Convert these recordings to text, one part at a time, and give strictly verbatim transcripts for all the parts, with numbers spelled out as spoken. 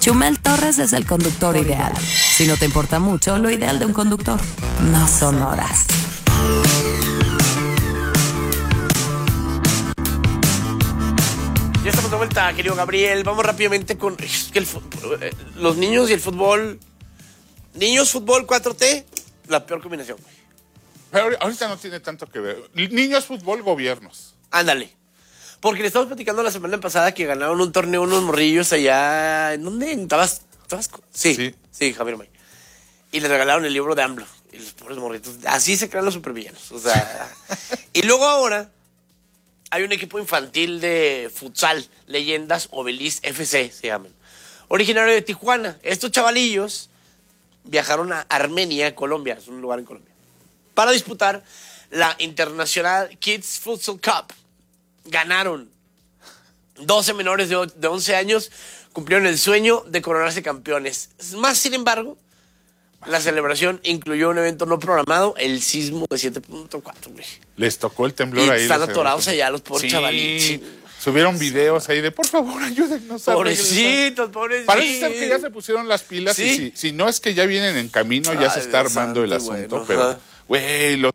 Chumel Torres es el conductor ideal. Si no te importa mucho, lo ideal de un conductor no son horas. Ya estamos de vuelta, querido Gabriel. Vamos rápidamente con es que el, los niños y el fútbol. Niños, fútbol, cuatro T, la peor combinación. Pero ahorita no tiene tanto que ver. Niños, fútbol, gobiernos. Ándale. Porque le estamos platicando la semana pasada que ganaron un torneo unos morrillos allá. ¿En dónde? ¿En Tabasco? ¿Tabasco? Sí, sí, sí, Javier May. Y les regalaron el libro de AMLO. Y los pobres morritos. Así se crean los supervillanos. O sea. Y luego ahora hay un equipo infantil de futsal, Leyendas Obelis F C se llaman. Originario de Tijuana. Estos chavalillos viajaron a Armenia, Colombia. Es un lugar en Colombia. Para disputar la International Kids Futsal Cup. Ganaron. doce menores de, de once años cumplieron el sueño de coronarse campeones. Más sin embargo, la celebración incluyó un evento no programado, el sismo de siete punto cuatro. Les tocó el temblor y ahí. Están atorados allá los pobres sí. chavalitos. Subieron videos ahí de, por favor, ayúdennos. Pobrecitos, pobrecitos. Parece ser que ya se pusieron las pilas. ¿Sí? Y si, si no es que ya vienen en camino, ya Ay, se está armando el asunto. Bueno, pero, güey, los...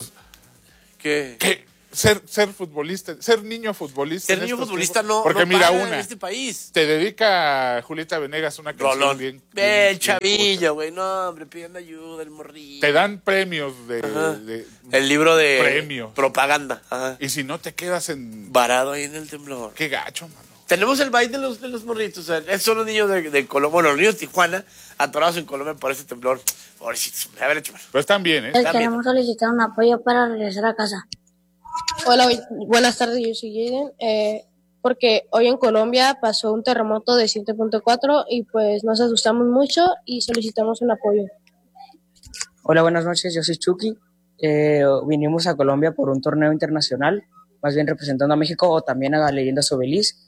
¿Qué? ¿Qué? Ser, ser futbolista, ser niño futbolista. Ser niño futbolista tiempos, no, porque no mira una, en este país. Te dedica Julieta Venegas una canción Rolón. bien. Ve, el chavillo, güey, no, hombre, pidiendo ayuda, el morrillo. Te dan premios de, de el libro de premios. Propaganda. Ajá. Y si no te quedas en varado ahí en el temblor. Qué gacho, mano. Tenemos el baile de los, de los morritos. O sea, esos son los niños de, de Colombia. Bueno, los niños de Tijuana, atorados en Colombia por ese temblor. Pobrecitos. A ver, hecho, mano. Pero están bien, ¿eh? Están queremos bien. Solicitar un apoyo para regresar a casa. Hola, buenas tardes, yo soy Jaden. Eh, porque hoy en Colombia pasó un terremoto de siete punto cuatro y pues nos asustamos mucho y solicitamos un apoyo. Hola, buenas noches, yo soy Chucky. Eh, vinimos a Colombia por un torneo internacional, más bien representando a México o también a Leyendas Obelis.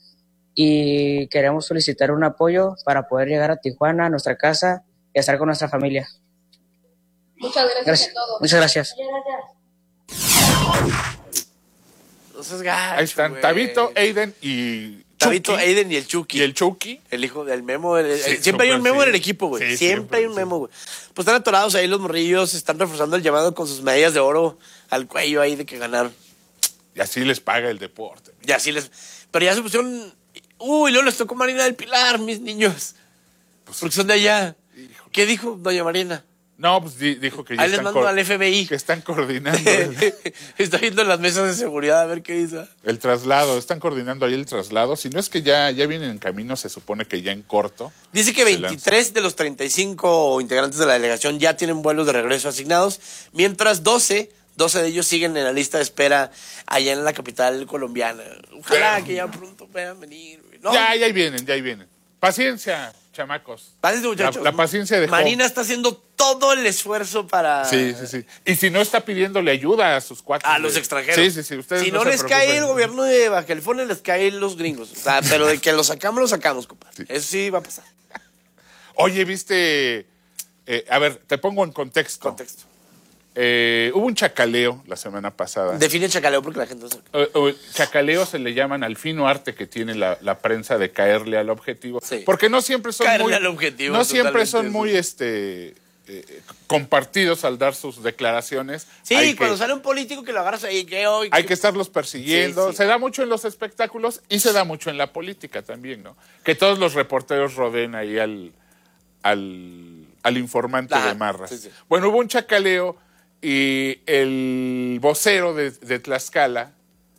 Y queremos solicitar un apoyo para poder llegar a Tijuana, a nuestra casa y estar con nuestra familia. Muchas gracias, gracias. a todos. Muchas gracias. No seas gacho, ahí están, güey. Tabito, Aiden y Tabito, Chucky. Aiden y el Chucky. Y el Chucky. El hijo del Memo. El, sí, el, siempre hay un Memo sí. en el equipo, güey. Sí, siempre, siempre hay un Memo, güey. Pues están atorados ahí los morrillos, están reforzando el llamado con sus medallas de oro al cuello ahí de que ganaron. Y así les paga el deporte. Y así les... Pero ya se pusieron... Uy, luego les tocó Marina del Pilar, mis niños. Pues, porque son de allá. Híjole. ¿Qué dijo doña Marina? No, pues di, dijo que ya ahí están... les mando al F B I. Que están coordinando. Está viendo las mesas de seguridad a ver qué dice. El traslado, están coordinando ahí el traslado. Si no es que ya, ya vienen en camino, se supone que ya en corto. Dice que veintitrés de los treinta y cinco integrantes de la delegación ya tienen vuelos de regreso asignados, mientras doce, doce de ellos siguen en la lista de espera allá en la capital colombiana. Ojalá Pero, que ya pronto puedan venir. ¿No? Ya, ya ahí vienen, ya ahí vienen. Paciencia, chamacos. Paciencia, muchachos. La, la paciencia de Marina está haciendo todo el esfuerzo para... Sí, sí, sí. Y si no está pidiéndole ayuda a sus cuates. A de... los extranjeros. Sí, sí, sí. Ustedes si no, no les preocupen. cae el gobierno de Baja California, les caen los gringos. O sea, pero de que los sacamos, los sacamos, compadre. Sí. Eso sí va a pasar. Oye, viste... Eh, a ver, te pongo en contexto. Contexto. Eh, hubo un chacaleo la semana pasada. Define chacaleo porque la gente no sabe. Eh, eh, chacaleo se le llaman al fino arte que tiene la, la prensa de caerle al objetivo. Sí. Porque no siempre son caerle muy... al objetivo. No siempre son muy este eh, compartidos al dar sus declaraciones. Sí, hay cuando que, sale un político que lo agarras ahí, que hoy... Hay que estarlos persiguiendo. Sí, sí. Se da mucho en los espectáculos y se da mucho en la política también, ¿no? Que todos los reporteros rodeen ahí al, al, al informante ah, de Marras. Sí, sí. Bueno, hubo un chacaleo... Y el vocero de, de Tlaxcala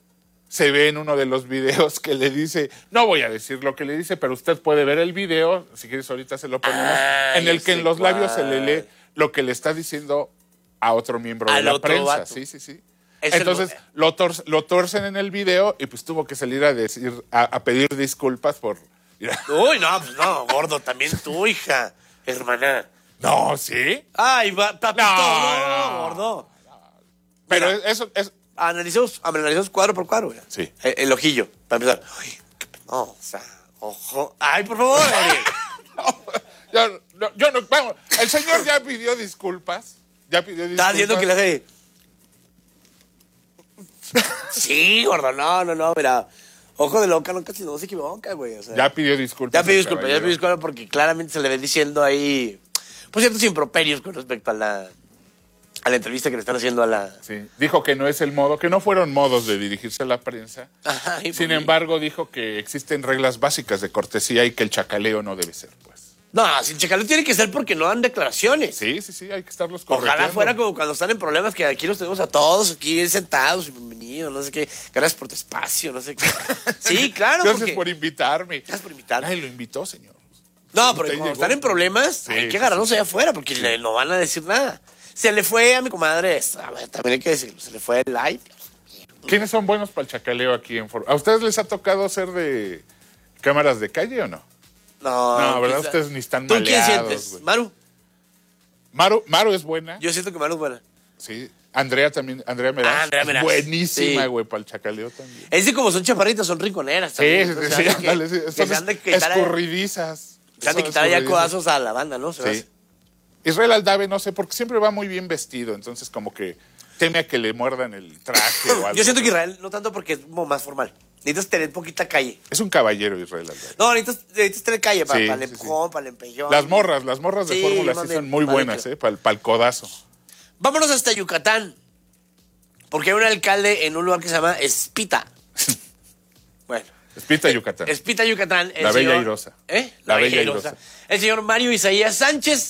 se ve en uno de los videos que le dice, no voy a decir lo que le dice, pero usted puede ver el video, si quieres ahorita se lo ponemos, ah, en el que en los cuál. labios se le lee lo que le está diciendo a otro miembro Al de la otro prensa. Vato. Sí, sí, sí. Es Entonces el... lo, tor lo torcen en el video y pues tuvo que salir a decir, a, a pedir disculpas por... Uy, no, pues no, gordo, también tu hija, hermana. No, ¿sí? Ay, papito, no, no, no, gordo. Pero Mira, eso es... Analicemos, analicemos cuadro por cuadro. ¿Ya? Sí. El, el ojillo, para empezar. Uy, no, o sea, ojo. Ay, por favor, Gabriel. no, yo, no, yo no, vamos, el señor ya pidió disculpas. Ya pidió disculpas. Está haciendo que le hace... Sí, gordo, no, no, no, mira. Ojo de loca, no casi no se equivoca, güey. O sea, ya pidió disculpas. Ya pidió disculpas, ya pidió disculpas porque claramente se le ve diciendo ahí, pues ciertos improperios con respecto a la, a la entrevista que le están haciendo a la... Sí, dijo que no es el modo, que no fueron modos de dirigirse a la prensa. Ajá, y Sin pues, embargo, dijo que existen reglas básicas de cortesía y que el chacaleo no debe ser, pues. No, sin chacaleo tiene que ser porque no dan declaraciones. Sí, sí, sí, hay que estarlos corrigiendo. Ojalá fuera como cuando están en problemas, que aquí los tenemos a todos, aquí sentados, bienvenidos, no sé qué. Gracias por tu espacio, no sé qué. Sí, claro. Gracias porque... por invitarme. Gracias por invitarme. Ay, lo invitó, señor. No, pero cuando están en problemas, sí, hay que sí, agarrarnos sí. allá afuera, porque sí. le, no van a decir nada. Se le fue a mi comadre, a ver, también hay que decirlo, se le fue el live. ¿Quiénes son buenos para el chacaleo aquí en For... ¿A ustedes les ha tocado ser de cámaras de calle o no? No, No, ¿verdad? quizá... Ustedes ni están ¿Tú quién maleados, sientes? güey. ¿Maru? Maru, Maru es buena. Yo siento que Maru es buena. Sí. Andrea también, Andrea Meraz. Ah, Andrea Meraz. Buenísima, Sí. güey, para el chacaleo también. Es que como son chaparritas, son rinconeras. Sí, también, sí, entonces sí, hacen que- ándale, sí. que Son se han de quitar- escurridizas. Se han de Son quitar ya escurridizas. codazos a la banda, ¿no? Se me Sí. hace. Israel Aldave, no sé, porque siempre va muy bien vestido, entonces como que teme a que le muerdan el traje o algo. Yo siento que Israel, no tanto porque es como más formal. Necesitas tener poquita calle. Es un caballero Israel Aldave. No, necesitas, necesitas tener calle para, Sí, para el sí, empujón, para el empellón. Las morras, las morras de Sí, fórmula más sí bien, son muy más bien buenas, que- ¿eh? Para el, para el codazo. Vámonos hasta Yucatán. Porque hay un alcalde en un lugar que se llama Espita. Bueno. Espita Yucatán. Espita, Yucatán. el La Bella señor- Airosa. ¿Eh? La Bella Airosa. El señor Mario Isaías Sánchez